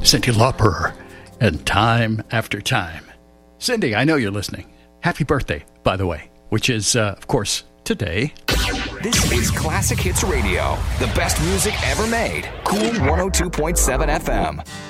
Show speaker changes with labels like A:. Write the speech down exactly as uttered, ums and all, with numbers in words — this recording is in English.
A: Cyndi Lauper, and Time After Time. Cyndi, I know you're listening. Happy birthday, by the way, which is, uh, of course, today.
B: This is Classic Hits Radio, the best music ever made. Cool one oh two point seven F M.